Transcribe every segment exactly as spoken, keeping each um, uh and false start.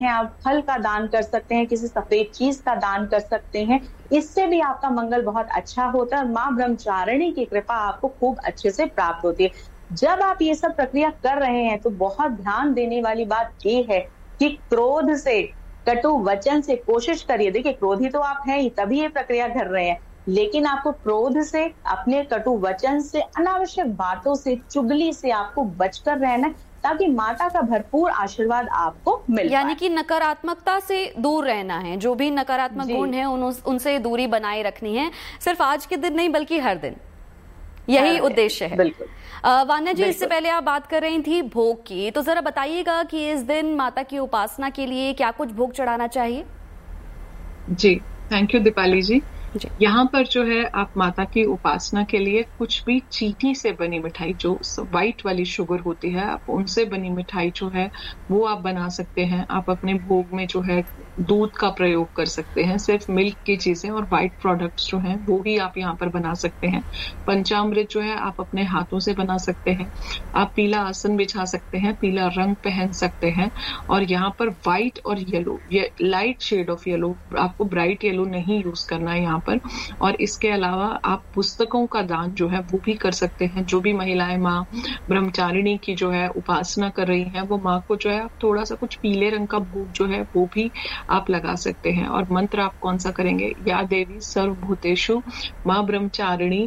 हैं, आप फल का दान कर सकते हैं, किसी सफेद चीज का दान कर सकते हैं, इससे भी आपका मंगल बहुत अच्छा होता है और माँ ब्रह्मचारिणी की कृपा आपको खूब अच्छे से प्राप्त होती है। जब आप ये सब प्रक्रिया कर रहे हैं तो बहुत ध्यान देने वाली बात ये है कि क्रोध से, कटु वचन से कोशिश करिए, देखिए क्रोधी तो आप हैं ही, तभी ये प्रक्रिया कर रहे हैं, लेकिन आपको क्रोध से, अपने कटु वचन से, अनावश्यक बातों से, चुगली से आपको बचकर रहना, ताकि माता का भरपूर आशीर्वाद आपको मिल यानी कि नकारात्मकता से दूर रहना है, जो भी नकारात्मक गुण है उन, उनसे दूरी बनाए रखनी है, सिर्फ आज के दिन नहीं बल्कि हर दिन, यही उद्देश्य है। बिल्कुल। वान्या जी, इससे पहले आप बात कर रही थी भोग की, तो जरा बताइएगा कि इस दिन माता की उपासना के लिए क्या कुछ भोग चढ़ाना चाहिए? जी, थैंक यू दीपाली जी। यहाँ पर जो है आप माता की उपासना के लिए कुछ भी चीनी से बनी मिठाई, जो व्हाइट वाली शुगर होती है, आप उनसे बनी मिठाई जो है वो आप बना सकते हैं। आप अपने भोग में जो है दूध का प्रयोग कर सकते हैं, सिर्फ मिल्क की चीजें और व्हाइट प्रोडक्ट्स जो हैं वो ही आप यहाँ पर बना सकते हैं। पंचामृत जो है आप अपने हाथों से बना सकते हैं। आप पीला आसन बिछा सकते हैं, पीला रंग पहन सकते हैं, और यहाँ पर व्हाइट और येलो, ये लाइट शेड ऑफ येलो, आपको ब्राइट येलो नहीं यूज करना है यहाँ पर। और इसके अलावा आप पुस्तकों का दान जो है वो भी कर सकते हैं। जो भी महिलाएं माँ ब्रह्मचारिणी की जो है उपासना कर रही हैं, वो माँ को जो है आप थोड़ा सा कुछ पीले रंग का भोग जो है वो भी आप लगा सकते हैं। और मंत्र आप कौन सा करेंगे? या देवी सर्वभूतेषु माँ ब्रह्मचारिणी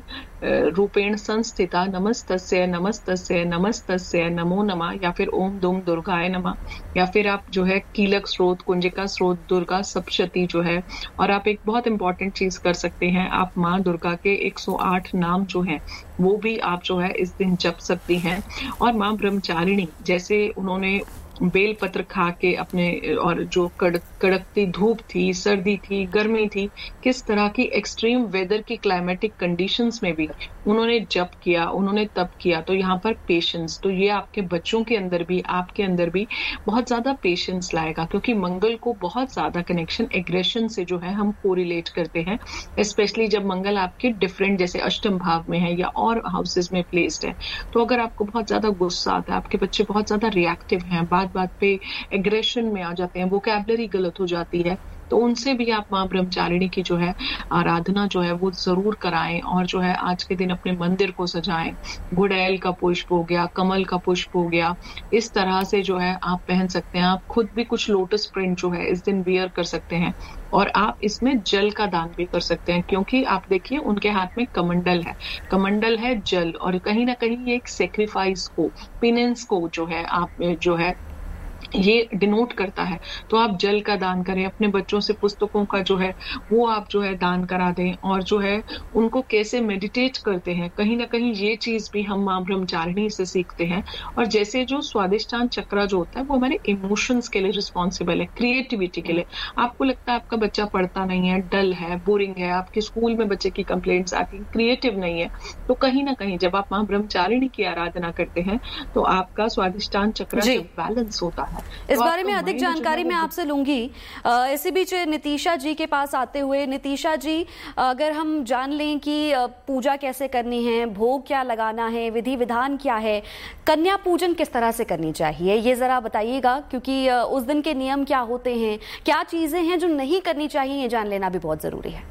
रूपेण संस्थिता नमस्तस्य नमस्तस्य नमस्तस्य नमो नमः, या फिर ओम दुम दुर्गाय नमः, या फिर आप जो है कीलक स्रोत, कुंजिका स्रोत, दुर्गा सप्तशती जो है। और आप एक बहुत इंपॉर्टेंट चीज कर सकते हैं, आप माँ दुर्गा के एक सौ आठ नाम जो हैं वो भी आप जो है इस दिन जप सकती हैं। और माँ ब्रह्मचारिणी जैसे उन्होंने बेल पत्र खा के अपने, और जो कड़क कड़कती धूप थी, सर्दी थी, गर्मी थी, किस तरह की एक्सट्रीम वेदर की क्लाइमेटिक कंडीशंस में भी उन्होंने जप किया, उन्होंने तप किया। तो यहाँ पर पेशेंस, तो ये आपके बच्चों के अंदर भी, आपके अंदर भी बहुत ज्यादा पेशेंस लाएगा, क्योंकि मंगल को बहुत ज्यादा कनेक्शन एग्रेशन से जो है हम कोरिलेट करते हैं, स्पेशली जब मंगल आपके डिफरेंट जैसे अष्टम भाव में है या और हाउसेस में प्लेस्ड है। तो अगर आपको बहुत ज्यादा गुस्सा आता है, आपके बच्चे बहुत ज्यादा रिएक्टिव हैं, बात बात पे एग्रेशन में आ जाते हैं, वोकैबुलरी गलत हो जाती है, तो उनसे भी आप माँ ब्रह्मचारिणी की जो है आराधना जो है वो जरूर कराएं। और जो है आज के दिन अपने मंदिर को सजाएं, गुड़ैल का पुष्प हो गया, कमल का पुष्प हो गया, इस तरह से जो है आप पहन सकते हैं। आप खुद भी कुछ लोटस प्रिंट जो है इस दिन वियर कर सकते हैं। और आप इसमें जल का दान भी कर सकते हैं, क्योंकि आप देखिए उनके हाथ में कमंडल है, कमंडल है जल, और कहीं ना कहीं ये एक सेक्रीफाइस को, पिनेंस को जो है आप जो है ये डिनोट करता है। तो आप जल का दान करें, अपने बच्चों से पुस्तकों का जो है वो आप जो है दान करा दें, और जो है उनको कैसे मेडिटेट करते हैं, कहीं ना कहीं ये चीज भी हम माँ ब्रह्मचारिणी से सीखते हैं। और जैसे जो स्वादिष्टान चक्र जो होता है वो हमारे इमोशंस के लिए रिस्पॉन्सिबल है, क्रिएटिविटी के लिए। आपको लगता है आपका बच्चा पढ़ता नहीं है, डल है, बोरिंग है, आपके स्कूल में बच्चे की कंप्लेंट्स आती है, क्रिएटिव नहीं है, तो कहीं ना कहीं जब आप माँ ब्रह्मचारिणी की आराधना करते हैं तो आपका स्वादिष्टान चक्र बैलेंस होता है। इस बारे में अधिक जानकारी मैं आपसे लूंगी। इसी बीच नितिशा जी के पास आते हुए, नितिशा जी, अगर हम जान लें कि पूजा कैसे करनी है, भोग क्या लगाना है, विधि विधान क्या है, कन्या पूजन किस तरह से करनी चाहिए, ये जरा बताइएगा, क्योंकि उस दिन के नियम क्या होते हैं, क्या चीजें हैं जो नहीं करनी चाहिए, ये जान लेना भी बहुत जरूरी है।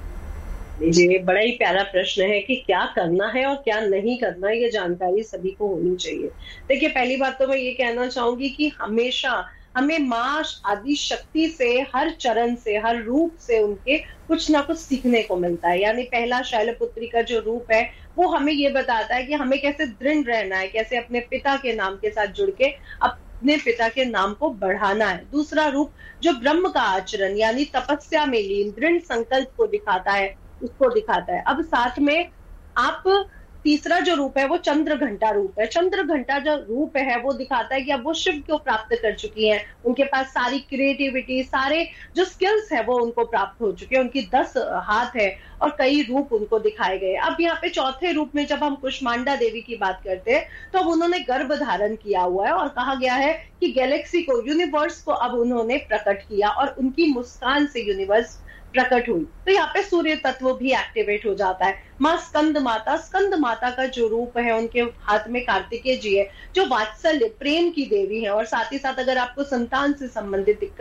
जी, बड़ा ही प्यारा प्रश्न है कि क्या करना है और क्या नहीं करना, ये जानकारी सभी को होनी चाहिए। देखिए, पहली बात तो मैं ये कहना चाहूंगी कि हमेशा हमें माँ आदि शक्ति से, हर चरण से, हर रूप से उनके कुछ ना कुछ सीखने को मिलता है। यानी पहला शैलपुत्री का जो रूप है वो हमें ये बताता है कि हमें कैसे दृढ़ रहना है, कैसे अपने पिता के नाम के साथ जुड़ के अपने पिता के नाम को बढ़ाना है। दूसरा रूप जो ब्रह्म का आचरण यानी तपस्या में लीन दृढ़ संकल्प को दिखाता है, उसको दिखाता है। अब साथ में आप तीसरा जो रूप है वो चंद्र घंटा रूप है। चंद्र घंटा जो रूप है वो दिखाता है कि अब वो शिव को प्राप्त कर चुकी हैं, उनके पास सारी क्रिएटिविटी, सारे जो स्किल्स है वो उनको प्राप्त हो चुके हैं, उनकी दस हाथ है और कई रूप उनको दिखाए गए। अब यहाँ पे चौथे रूप में जब हम कुष्मांडा देवी की बात करते हैं तो अब उन्होंने गर्भ धारण किया हुआ है और कहा गया है कि गैलेक्सी को, यूनिवर्स को अब उन्होंने प्रकट किया और उनकी मुस्कान से यूनिवर्स प्रकट हुई, तो यहाँ पे सूर्य तत्व भी एक्टिवेट हो जाता है। माँ स्कंद माता, स्कंद माता का जो रूप है, उनके हाथ में कार्तिकेय जी है जो वात्सल्य प्रेम की देवी है। और साथ ही साथ अगर आपको संतान से संबंधित दिक्कत